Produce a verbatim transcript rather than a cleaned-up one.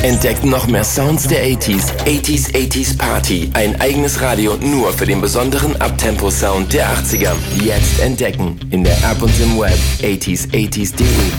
Entdeckt noch mehr Sounds der achtziger. achtziger achtziger Party. Ein eigenes Radio nur für den besonderen Uptempo-Sound der achtziger. Jetzt entdecken in der App und im Web. achtziger achtziger punkt de